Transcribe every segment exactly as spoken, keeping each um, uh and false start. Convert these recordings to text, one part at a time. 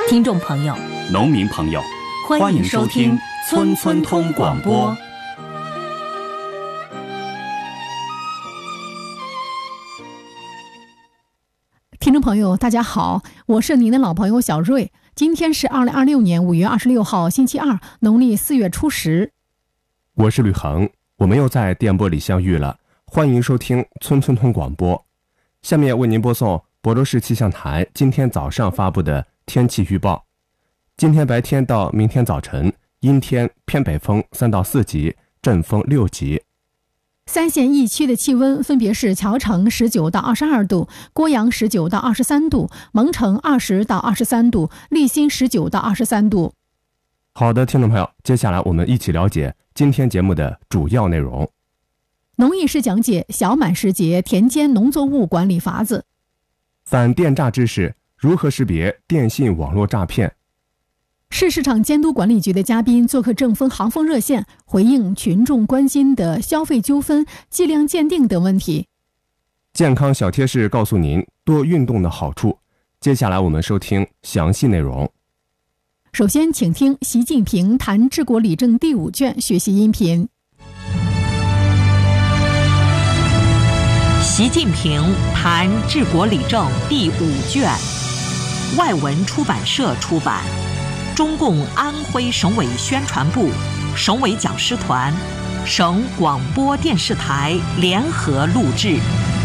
听众朋友、 农民朋友， 欢迎收听村村通广播。 听众朋友大家好，我是您的老朋友小瑞。今天是二零二六年五月二十六号星期二，农历四月初十。 我是吕恒，我们又在电波里相遇了，欢迎收听村村通广播。下面为您播送亳州市气象台今天早上发布的天气预报。今天白天到明天早晨，阴天，偏北风三到四级，阵风六级。 三县一区的气温分别是谯城十九到二十二度，郭阳十九到二十三度，蒙城二十到二十三度，利辛十九到二十三度。 好的，听众朋友，接下来我们一起了解今天节目的主要内容。 农艺师讲解小满时节田间农作物管理法子。 反电诈知识，如何识别电信网络诈骗？ 市市场监督管理局的嘉宾做客正风航风热线，回应群众关心的消费纠纷、计量鉴定等问题。 健康小贴士告诉您多运动的好处。接下来我们收听详细内容。 首先请听习近平谈治国理政第五卷学习音频。 习近平谈治国理政第五卷，外文出版社出版，中共安徽省委宣传部、省委讲师团、省广播电视台联合录制。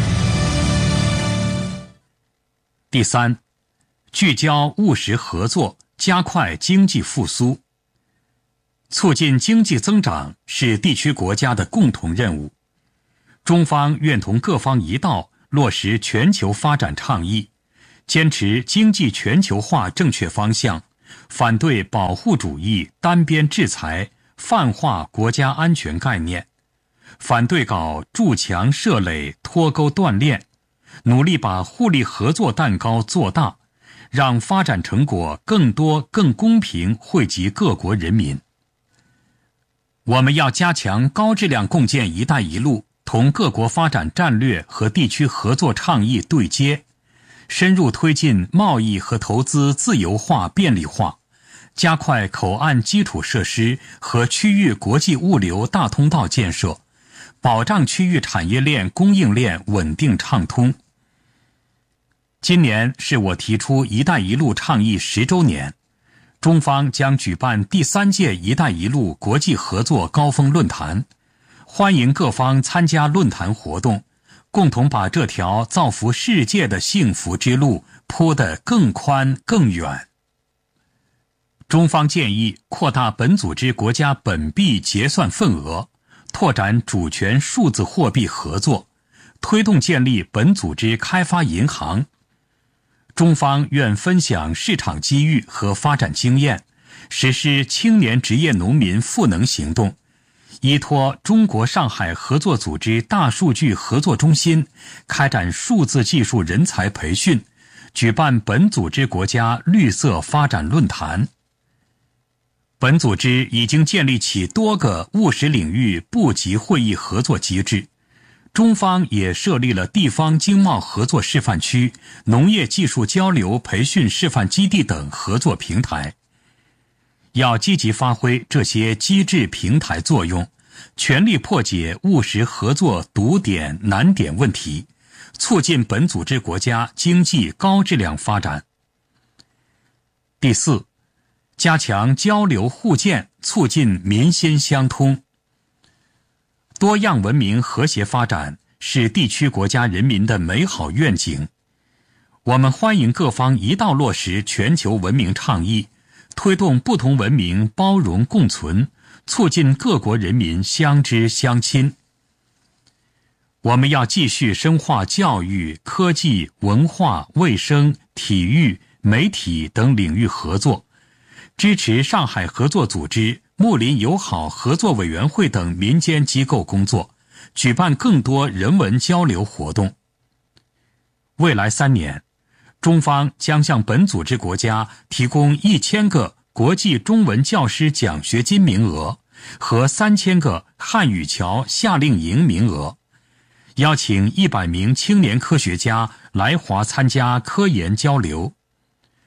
第三，聚焦务实合作，加快经济复苏。促进经济增长是地区国家的共同任务。中方愿同各方一道落实全球发展倡议，坚持经济全球化正确方向，反对保护主义、单边制裁、泛化国家安全概念，反对搞筑墙设垒、脱钩断链，努力把互利合作蛋糕做大，让发展成果更多、更公平惠及各国人民。我们要加强高质量共建“一带一路”同各国发展战略和地区合作倡议对接，深入推进贸易和投资自由化便利化，加快口岸基础设施和区域国际物流大通道建设，保障区域产业链供应链稳定畅通。今年是我提出“一带一路”倡议十周年，中方将举办第三届“一带一路”国际合作高峰论坛，欢迎各方参加论坛活动，共同把这条造福世界的幸福之路铺得更宽更远。中方建议扩大本组织国家本币结算份额，拓展主权数字货币合作，推动建立本组织开发银行。中方愿分享市场机遇和发展经验，实施青年职业农民赋能行动，依托中国上海合作组织大数据合作中心，开展数字技术人才培训，举办本组织国家绿色发展论坛。本组织已经建立起多个务实领域部级会议合作机制，中方也设立了地方经贸合作示范区、农业技术交流培训示范基地等合作平台。要积极发挥这些机制平台作用，全力破解务实合作堵点难点问题，促进本组织国家经济高质量发展。第四，加强交流互鉴，促进民心相通。多样文明和谐发展是地区国家人民的美好愿景。我们欢迎各方一道落实全球文明倡议，推动不同文明包容共存，促进各国人民相知相亲。我们要继续深化教育、科技、文化、卫生、体育、媒体等领域合作，支持上海合作组织、睦邻友好合作委员会等民间机构工作，举办更多人文交流活动。未来三年，中方将向本组织国家提供一千个国际中文教师奖学金名额和三千个汉语桥夏令营名额，邀请一百名青年科学家来华参加科研交流。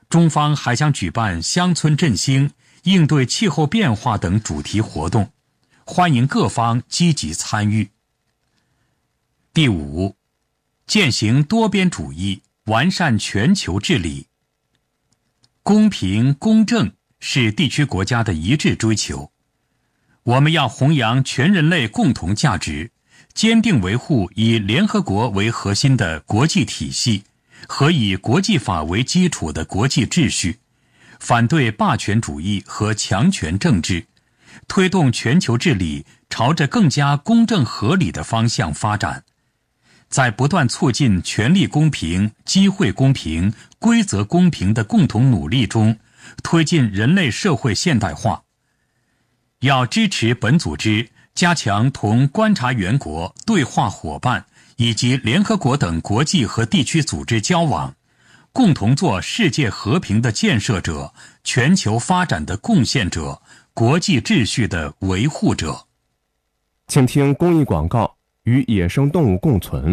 中方还将举办乡村振兴、应对气候变化等主题活动，欢迎各方积极参与。第五，践行多边主义，完善全球治理。公平公正是地区国家的一致追求，我们要弘扬全人类共同价值，坚定维护以联合国为核心的国际体系和以国际法为基础的国际秩序，反对霸权主义和强权政治，推动全球治理朝着更加公正合理的方向发展。在不断促进权力公平、机会公平、规则公平的共同努力中，推进人类社会现代化。要支持本组织加强同观察员国、对话伙伴以及联合国等国际和地区组织交往，共同做世界和平的建设者、全球发展的贡献者、国际秩序的维护者。 请听公益广告：与野生动物共存。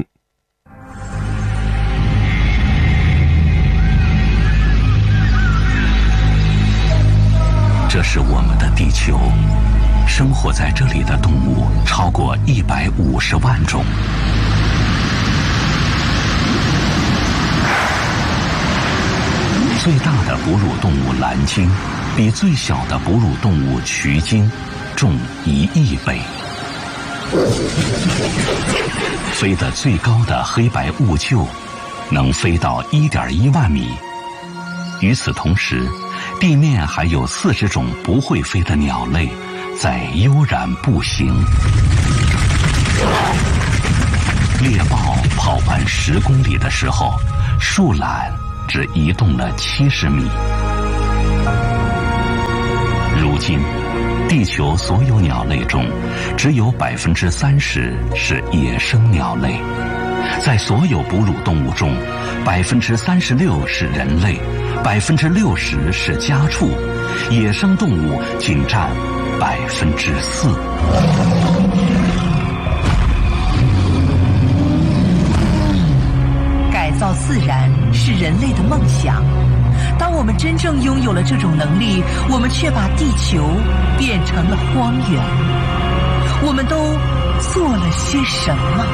这是我们的地球，生活在这里的动物超过一百五十万种。最大的哺乳动物蓝鲸，比最小的哺乳动物渠鲸重一亿倍。飞得最高的黑白兀鹫，能飞到一点一万米。与此同时，地面还有四十种不会飞的鸟类在悠然步行。猎豹跑完十公里的时候，树懒只移动了七十米。如今，地球所有鸟类中，只有百分之三十是野生鸟类。在所有哺乳动物中，百分之三十六是人类，百分之六十是家畜，野生动物仅占百分之四。 改造自然是人类的梦想。当我们真正拥有了这种能力，我们却把地球变成了荒原。我们都做了些什么？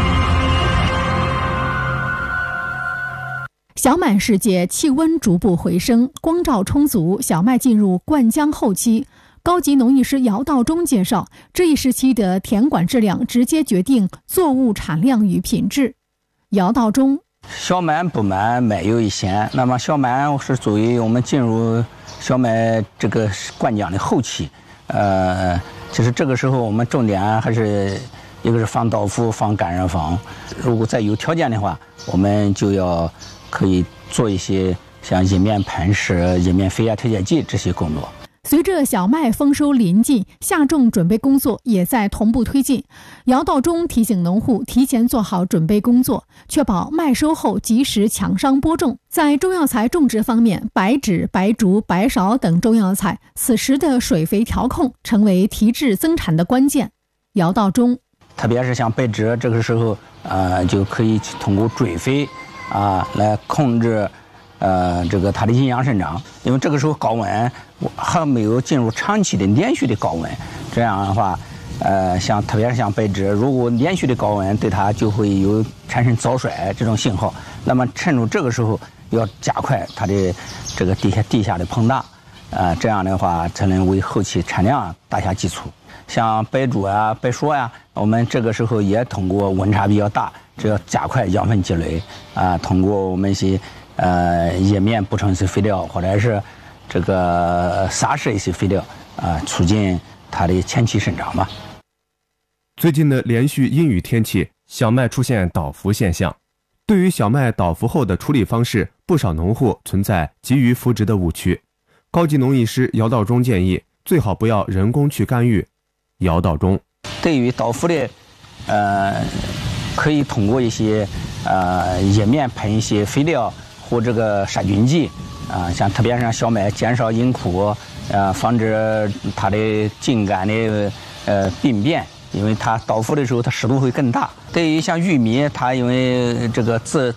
小满时节，气温逐步回升，光照充足，小麦进入灌浆后期。高级农艺师姚道中介绍，这一时期的田管质量直接决定作物产量与品质。姚道中， 小麦不满，麦有一鲜。那么小麦是作为我们进入小麦这个灌浆的后期，呃，其实这个时候我们重点还是一个是防倒伏、防干热风。如果再有条件的话，我们就要可以做一些像叶面喷施、叶面肥叶调节剂这些工作。 随着小麦丰收临近，下种准备工作也在同步推进。姚道中提醒农户提前做好准备工作，确保麦收后及时抢上播种。在中药材种植方面，白芷、白术、白芍等中药材此时的水肥调控成为提质增产的关键。姚道中， 特别是像白芷这个时候，呃，就可以通过追肥啊来控制。呃，这个它的阴阳生长，因为这个时候高温还没有进入长期的连续的高温，这样的话，呃，像特别是像白芷，如果连续的高温对它就会有产生早衰这种信号，那么趁着这个时候要加快它的这个地下地下的膨大，呃，这样的话才能为后期产量打下基础。像白术啊、白术啊，我们这个时候也通过温差比较大，只要加快养分积累啊，通过我们一些。呃，叶面补充一些肥料，或者是这个撒施一些肥料，啊、呃，促进它的前期生长吧。 最近的连续阴雨天气，小麦出现倒伏现象。对于小麦倒伏后的处理方式，不少农户存在急于扶植的误区。高级农艺师姚道中建议，最好不要人工去干预。姚道中， 对于倒伏的，呃，可以通过一些呃叶面喷一些肥料。或这个杀菌剂啊、呃，像特别是让小麦减少阴枯，呃，防止它的茎干的呃病变，因为它倒伏的时候它湿度会更大。对于像玉米，它因为这个自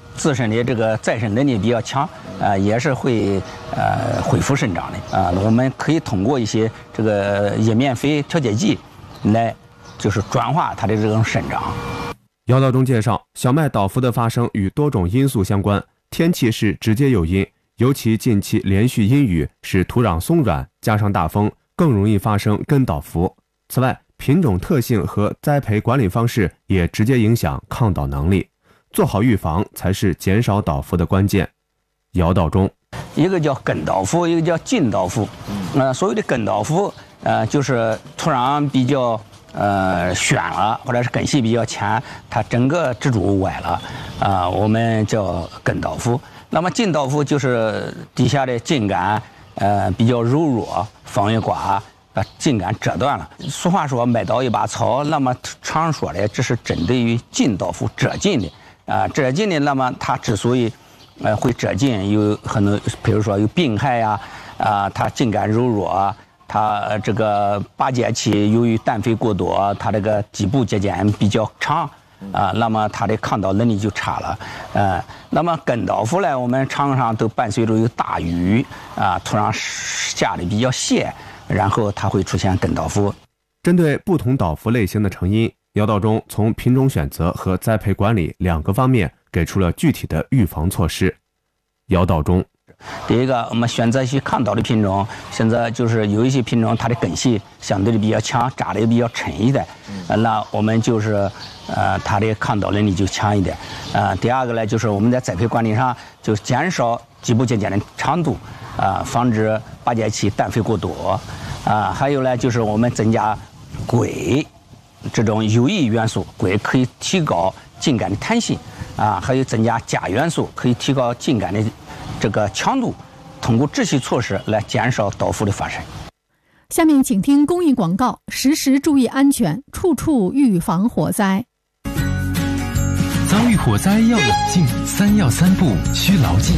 自身的这个再生能力比较强，啊、呃，也是会呃恢复生长的啊、呃。我们可以通过一些这个叶面肥调节剂来就是转化它的这种生长。 姚道中介绍，小麦倒伏的发生与多种因素相关，天气是直接诱因，尤其近期连续阴雨使土壤松软，加上大风，更容易发生根倒伏。此外，品种特性和栽培管理方式也直接影响抗倒能力，做好预防才是减少倒伏的关键。姚道中， 一个叫根倒伏，一个叫茎倒伏。呃，所谓的根倒伏，呃，就是土壤比较呃选了，或者是根系比较浅，它整个支柱歪了，啊、呃，我们叫根倒伏。那么茎倒伏就是底下的茎干呃比较柔弱，风一刮，把茎干折断了。俗话说买到一把草，那么常说的这是针对于茎倒伏折茎的啊、呃，折茎的，那么它之所以呃会折茎，有很多，比如说有病害呀，啊、呃，它茎干柔弱，它这个拔节期由于氮肥过多，它这个基部节间比较长。啊，那么它的抗倒能力就差了，呃，那么根倒伏呢，我们常常都伴随着有大雨啊，土壤下的比较泄，然后它会出现根倒伏。 针对不同倒伏类型的成因，姚道中从品种选择和栽培管理两个方面给出了具体的预防措施。姚道中， 第一个，我们选择一些抗倒的品种，现在就是有一些品种它的根系相对的比较强，扎的也比较沉一点，呃、那我们就是呃它的抗倒能力就强一点。呃，第二个呢，就是我们在栽培管理上就减少基部节间的长度，啊、呃，防止拔节期氮肥过多，啊、呃，还有呢就是我们增加硅这种有益元素，硅可以提高茎干的弹性，啊、呃，还有增加钾元素可以提高茎干的这个强度，通过这些措施来减少倒伏的发生。 下面请听公益广告，时时注意安全，处处预防火灾。 遭遇火灾要冷静，三要三不需牢记。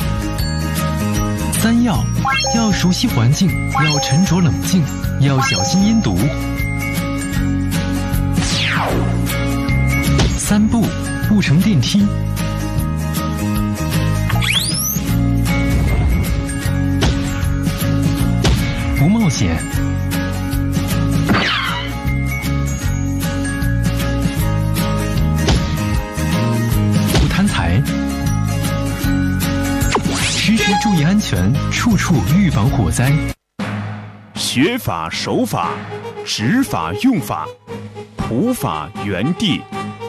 三要：要熟悉环境，要沉着冷静，要小心阴毒。三不：不乘电梯。不冒险，不贪财，时时注意安全，处处预防火灾。 学法守法，执法用法，普法原地。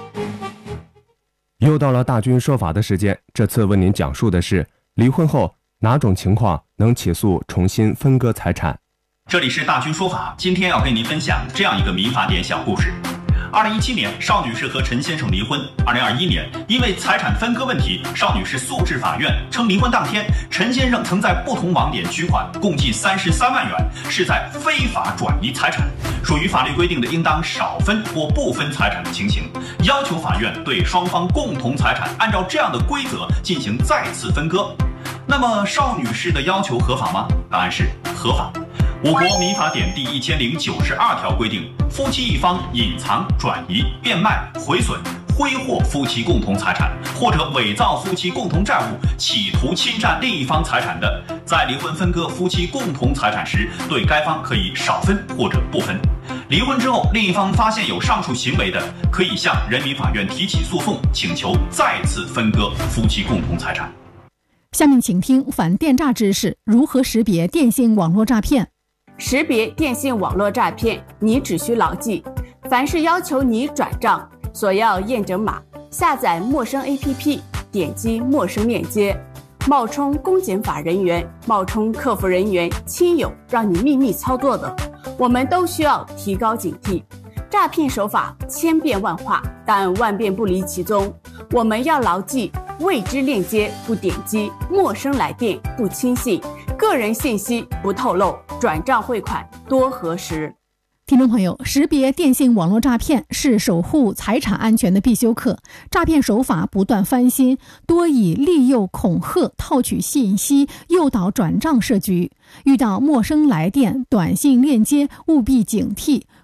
又到了大军说法的时间，这次为您讲述的是离婚后哪种情况能起诉重新分割财产。 这里是大军说法，今天要跟您分享这样一个民法典小故事。二零一七年，邵女士和陈先生离婚。二零二一年，因为财产分割问题，邵女士诉至法院，称离婚当天，陈先生曾在不同网点取款，共计三十三万元，是在非法转移财产，属于法律规定的应当少分或不分财产的情形，要求法院对双方共同财产按照这样的规则进行再次分割。那么邵女士的要求合法吗？答案是合法。我国民法典第一千零九十二条规定，夫妻一方隐藏、转移、变卖、毁损、挥霍夫妻共同财产，或者伪造夫妻共同债务，企图侵占另一方财产的，在离婚分割夫妻共同财产时，对该方可以少分或者不分。离婚之后，另一方发现有上述行为的，可以向人民法院提起诉讼，请求再次分割夫妻共同财产。 下面请听反电诈知识，如何识别电信网络诈骗。 识别电信网络诈骗，你只需牢记：凡是要求你转账，索要验证码，下载陌生 A P P， 点击陌生链接，冒充公检法人员、冒充客服人员、亲友，让你秘密操作的，我们都需要提高警惕。诈骗手法千变万化，但万变不离其宗。我们要牢记：未知链接不点击，陌生来电不轻信，个人信息不透露，转账汇款多核实。 听众朋友，识别电信网络诈骗是守护财产安全的必修课。诈骗手法不断翻新，多以利诱、恐吓、套取信息、诱导转账设局。遇到陌生来电、短信链接，务必警惕。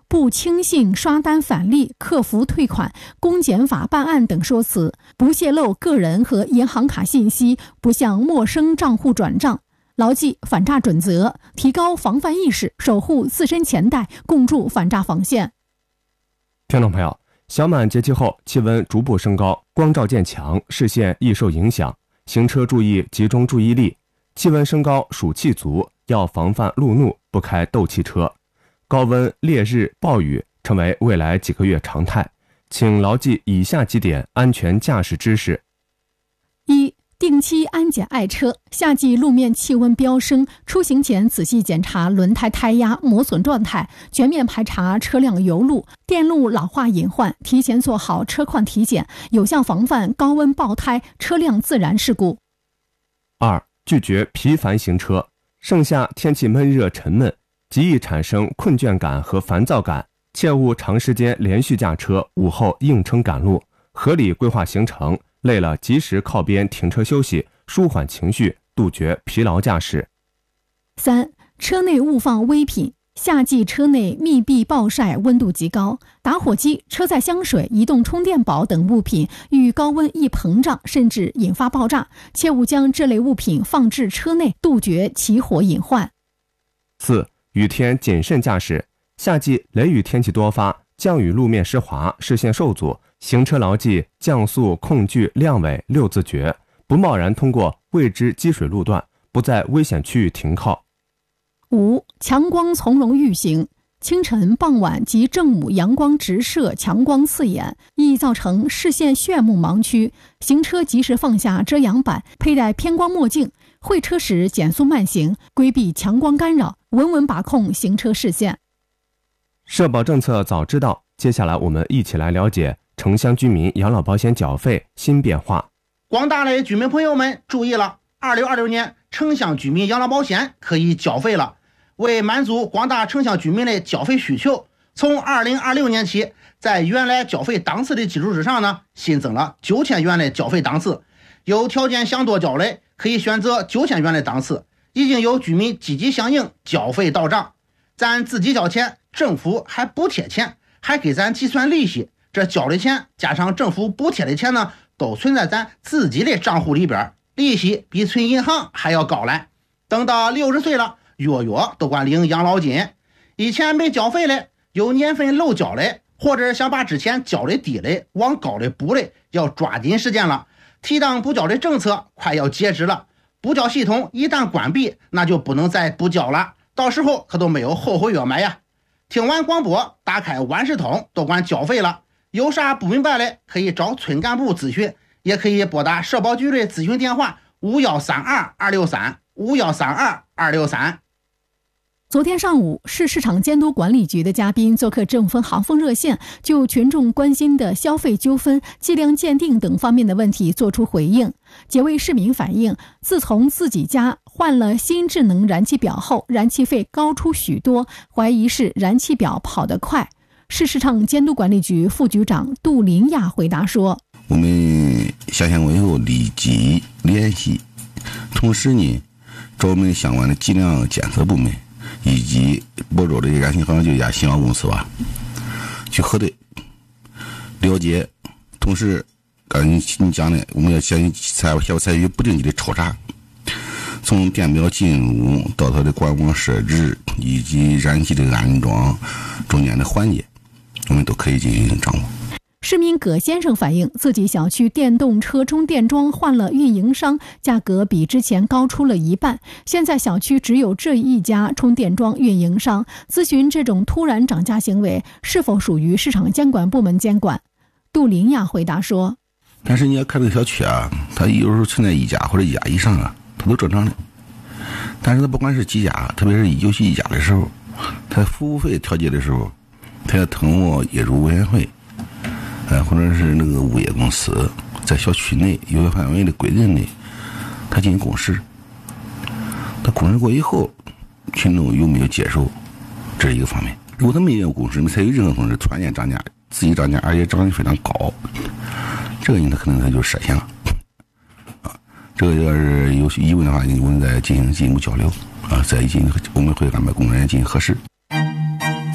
不轻信刷单返利、客服退款、公检法办案等说辞，不泄露个人和银行卡信息，不向陌生账户转账，牢记反诈准则，提高防范意识，守护自身钱袋，共筑反诈防线。 听众朋友，小满节气后气温逐步升高，光照渐强，视线易受影响，行车注意集中注意力。气温升高暑气足，要防范路怒，不开斗气车。高温、烈日、暴雨成为未来几个月常态，请牢记以下几点安全驾驶知识。 一、定期安检爱车。夏季路面气温飙升，出行前仔细检查轮胎胎压、磨损状态，全面排查车辆油路、电路老化隐患，提前做好车况体检，有效防范高温爆胎、车辆自燃事故。 二、拒绝频繁行车。盛夏天气闷热沉闷，极易产生困倦感和烦躁感，切勿长时间连续驾车，午后硬撑赶路，合理规划行程，累了及时靠边停车休息，舒缓情绪，杜绝疲劳驾驶。 三、车内勿放微品。夏季车内密闭暴晒，温度极高，打火机、车载香水、移动充电宝等物品遇高温易膨胀，甚至引发爆炸，切勿将这类物品放置车内，杜绝起火隐患。 四、雨天谨慎驾驶。夏季雷雨天气多发，降雨路面湿滑，视线受阻，行车牢记降速、控距、亮尾六字诀，不贸然通过未知积水路段，不在危险区域停靠。 五、强光从容预行。清晨、傍晚及正午阳光直射，强光刺眼，易造成视线眩目盲区。行车及时放下遮阳板，佩戴偏光墨镜，会车时减速慢行，规避强光干扰，稳稳把控行车视线。 社保政策早知道，接下来我们一起来了解城乡居民养老保险缴费新变化。 广大的居民朋友们注意了，二零二六年城乡居民养老保险可以缴费了。为满足广大城乡居民的缴费需求，从二零二六年起，在原来缴费档次的基础之上呢，新增了九千元的缴费档次。有条件想多缴的，可以选择九千元的档次。已经有居民积极响应，缴费到账。咱自己交钱，政府还补贴钱，还给咱计算利息。这交的钱加上政府补贴的钱呢，都存在咱自己的账户里边，利息比存银行还要高嘞。等到六十岁了，月月都管领养老金。以前没缴费的，有年份漏缴的，或者想把之前缴的低的往高的补的，要抓紧时间了。提档补缴的政策快要截止了，补缴系统一旦关闭，那就不能再补缴了，到时候可都没有后悔药买呀。听完广播，打开万事通，都管缴费了。有啥不明白的，可以找村干部咨询，也可以拨打社保局的咨询电话五一三二二六三五一三二二六三。 昨天上午，市市场监督管理局的嘉宾做客正风航风热线，就群众关心的消费纠纷、计量鉴定等方面的问题作出回应。几位市民反映，自从自己家换了新智能燃气表后，燃气费高出许多，怀疑是燃气表跑得快。市市场监督管理局副局长杜林亚回答说：“ 我们下线过以后立即联系，同时呢，找我们相关的计量监测部门。”以及播州的燃气好像就一家信号公司吧，去核对、了解，同时，刚才你讲的，我们要先采采采取不定期的抽查，从电表进入到它的管网设置以及燃气的安装中间的环节，我们都可以进行掌握。 市民葛先生反映，自己小区电动车充电桩换了运营商，价格比之前高出了一半。现在小区只有这一家充电桩运营商，咨询这种突然涨价行为是否属于市场监管部门监管。杜林亚回答说：“ 但是你要看这个小区啊，它有时候存在一家或者一家以上啊，它都正常的。但是它不管是几家，特别是尤其一家的时候，它服务费调节的时候，它要通过业主委员会。”呃，或者是那个物业公司在小区内有关范围的规定内，他进行公示。他公示过以后，群众有没有接受，这是一个方面。如果他没有公示，没采取任何方式突然间涨价，自己涨价，而且涨得非常高，这个呢，他可能他就涉嫌了。啊，这个要是有疑问的话，我们再进行进一步交流啊，再进行我们会安排工作人员进行核实。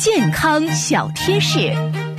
健康小贴士。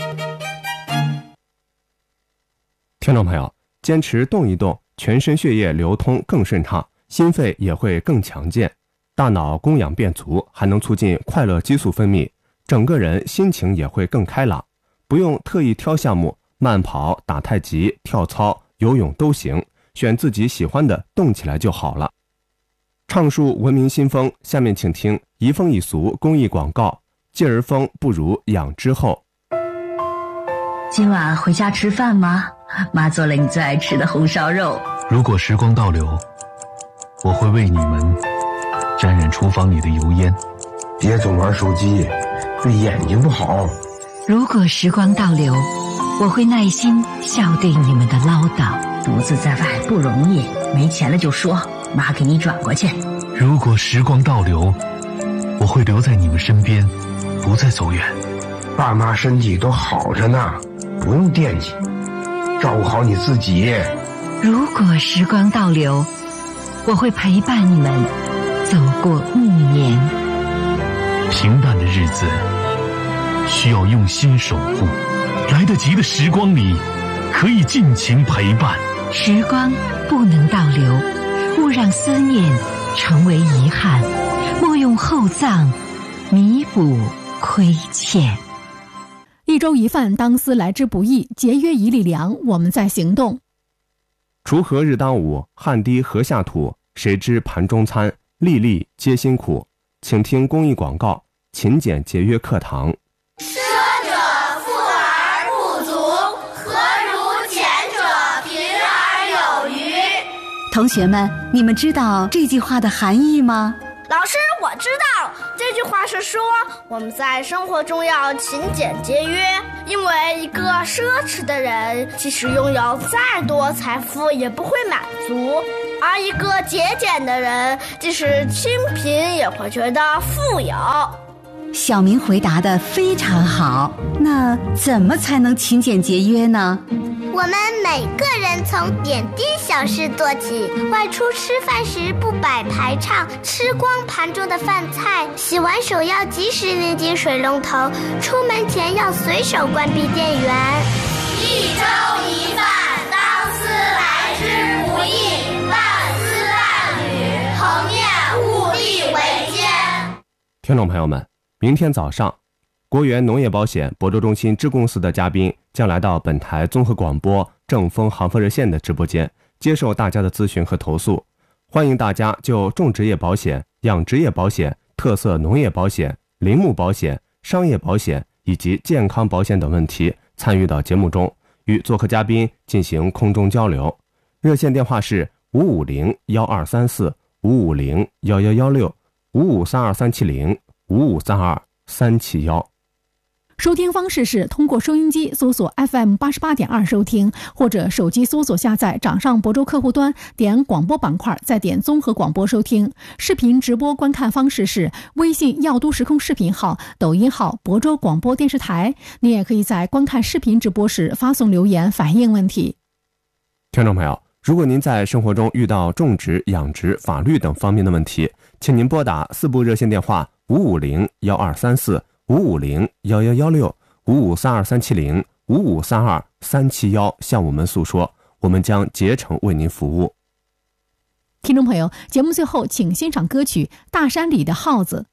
听众朋友，坚持动一动，全身血液流通更顺畅，心肺也会更强健，大脑供氧变足，还能促进快乐激素分泌，整个人心情也会更开朗。不用特意挑项目，慢跑、打太极、跳操、游泳都行，选自己喜欢的动起来就好了。畅述文明新风，下面请听移风易俗公益广告：继而风不如养之后。 今晚回家吃饭吗？妈做了你最爱吃的红烧肉。 如果时光倒流，我会为你们沾染厨房里的油烟。 别总玩手机，对眼睛不好。 如果时光倒流，我会耐心笑对你们的唠叨。独自在外不容易，没钱了就说，妈给你转过去。 如果时光倒流，我会留在你们身边，不再走远。 爸妈身体都好着呢，不用惦记，照顾好你自己。 如果时光倒流，我会陪伴你们走过暮年。 平淡的日子需要用心守护，来得及的时光里可以尽情陪伴。 时光不能倒流，勿让思念成为遗憾，莫用厚葬弥补亏欠。 一粥一饭，当思来之不易，节约一粒粮，我们在行动。 锄禾日当午，汗滴禾下土，谁知盘中餐，粒粒皆辛苦。请听公益广告：勤俭节约课堂。 奢者富而不足，何如俭者贫而有余？ 同学们，你们知道这句话的含义吗？ 老师，我知道，这句话是说我们在生活中要勤俭节约，因为一个奢侈的人即使拥有再多财富也不会满足，而一个节俭的人即使清贫也会觉得富有。 小明回答得非常好，那怎么才能勤俭节约呢？ 我们每个人从点滴小事做起，外出吃饭时不摆排场，吃光盘中的饭菜，洗完手要及时拧紧水龙头，出门前要随手关闭电源。 一粥一饭，当思来之不易，万丝万缕，恒念物力维艰。 听众朋友们，明天早上，国园农业保险亳州中心支公司的嘉宾将来到本台综合广播正风航风热线的直播间，接受大家的咨询和投诉。欢迎大家就种植业保险、养殖业保险、特色农业保险、林木保险、商业保险以及健康保险等问题参与到节目中，与做客嘉宾进行空中交流。热线电话是五五零幺二三四五五零幺幺幺六五五三二三七零五五三二三七幺。 收听方式是通过收音机搜索 F M 八十八点二收听，或者手机搜索下载掌上亳州客户端，点广播板块，再点综合广播收听。视频直播观看方式是微信耀都时空视频号、抖音号亳州广播电视台。你也可以在观看视频直播时发送留言反映问题。 听众朋友，如果您在生活中遇到种植、养殖、法律等方面的问题，请您拨打四部热线电话五五零幺二三四五五零幺幺幺六五五三二三七零五五三二三七幺向我们诉说，我们将竭诚为您服务。 听众朋友，节目最后请欣赏歌曲《大山里的耗子》。